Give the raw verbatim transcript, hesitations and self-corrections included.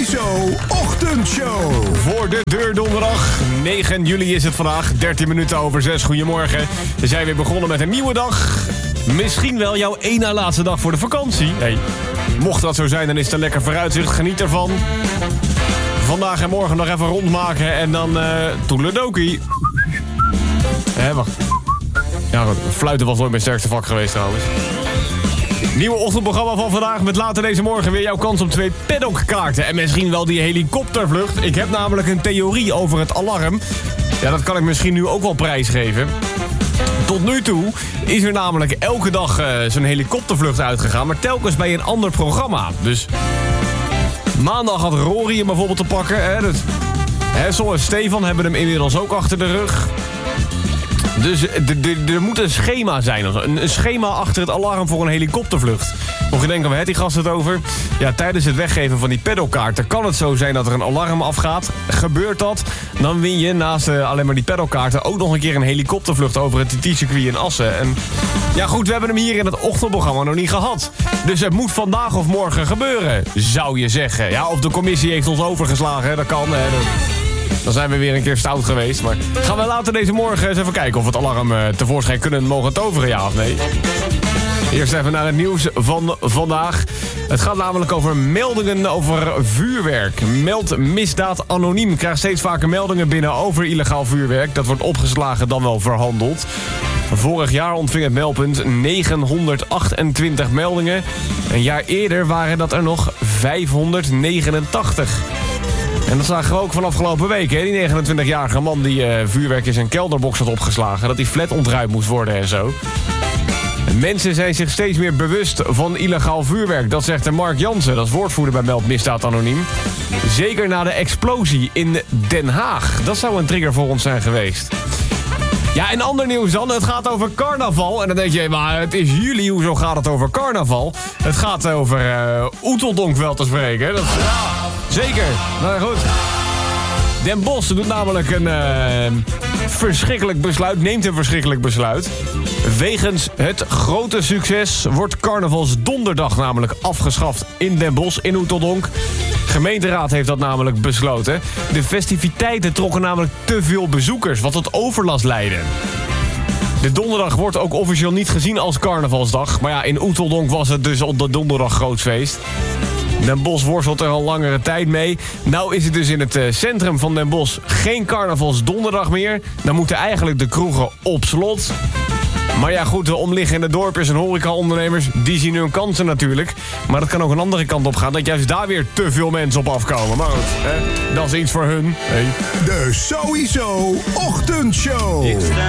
Sowieso Ochtendshow. Voor de deur donderdag, negen juli is het vandaag, dertien minuten over zes. Goedemorgen. We zijn weer begonnen met een nieuwe dag. Misschien wel jouw één na laatste dag voor de vakantie. Hey, mocht dat zo zijn, dan is het een lekker vooruitzicht. Geniet ervan. Vandaag en morgen nog even rondmaken en dan uh, toedeledokie. Hé, wacht. Ja, goed. Fluiten was nooit mijn sterkste vak geweest trouwens. Nieuwe ochtendprogramma van vandaag met later deze morgen weer jouw kans op twee paddockkaarten. En misschien wel die helikoptervlucht. Ik heb namelijk een theorie over het alarm. Ja, dat kan ik misschien nu ook wel prijsgeven. Tot nu toe is er namelijk elke dag uh, zo'n helikoptervlucht uitgegaan, maar telkens bij een ander programma. Dus maandag had Rory hem bijvoorbeeld te pakken. Hè, dat, Hessel en Stefan hebben hem inmiddels ook achter de rug. Dus er moet een schema zijn. Een schema achter het alarm voor een helikoptervlucht. Mocht je denken, waar heeft die gast het over? Ja, tijdens het weggeven van die paddockkaarten kan het zo zijn dat er een alarm afgaat. Gebeurt dat, dan win je naast uh, alleen maar die paddockkaarten ook nog een keer een helikoptervlucht over het T T-circuit in Assen. En ja goed, we hebben hem hier in het ochtendprogramma nog niet gehad. Dus het moet vandaag of morgen gebeuren, zou je zeggen. Ja, of de commissie heeft ons overgeslagen, dat kan. Hè, dat... Dan zijn we weer een keer stout geweest. Maar gaan we later deze morgen eens even kijken of we het alarm uh, tevoorschijn kunnen mogen toveren, ja of nee. Eerst even naar het nieuws van vandaag. Het gaat namelijk over meldingen over vuurwerk. Meld misdaad anoniem. Krijgt steeds vaker meldingen binnen over illegaal vuurwerk. Dat wordt opgeslagen dan wel verhandeld. Vorig jaar ontving het meldpunt negenhonderdachtentwintig meldingen. Een jaar eerder waren dat er nog vijfhonderdnegenentachtig. En dat zagen we ook van afgelopen week, hè? Die negenentwintigjarige man die uh, vuurwerk in zijn kelderbox had opgeslagen. Dat die flat ontruimd moest worden en zo. Mensen zijn zich steeds meer bewust van illegaal vuurwerk. Dat zegt de Mark Jansen, dat is woordvoerder bij Meld Misdaad Anoniem. Zeker na de explosie in Den Haag. Dat zou een trigger voor ons zijn geweest. Ja, en ander nieuws dan. Het gaat over carnaval. En dan denk je, maar het is juli, hoezo gaat het over carnaval? Het gaat over uh, Oeteldonk wel te spreken. Dat, ja, zeker. Nou goed. Den Bosch doet namelijk een uh, verschrikkelijk besluit, neemt een verschrikkelijk besluit. Wegens het grote succes wordt carnavalsdonderdag namelijk afgeschaft in Den Bosch, in Oeteldonk. De gemeenteraad heeft dat namelijk besloten. De festiviteiten trokken namelijk te veel bezoekers, wat tot overlast leidde. De donderdag wordt ook officieel niet gezien als carnavalsdag. Maar ja, in Oeteldonk was het dus op de donderdag groots feest. Den Bosch worstelt er al langere tijd mee. Nou is het dus in het uh, centrum van Den Bosch geen carnavalsdonderdag meer. Dan moeten eigenlijk de kroegen op slot. Maar ja goed, de omliggende dorpjes en horecaondernemers, die zien hun kansen natuurlijk. Maar dat kan ook een andere kant op gaan, dat juist daar weer te veel mensen op afkomen. Maar goed, hè, dat is iets voor hun. Hey. De Sowieso Ochtendshow.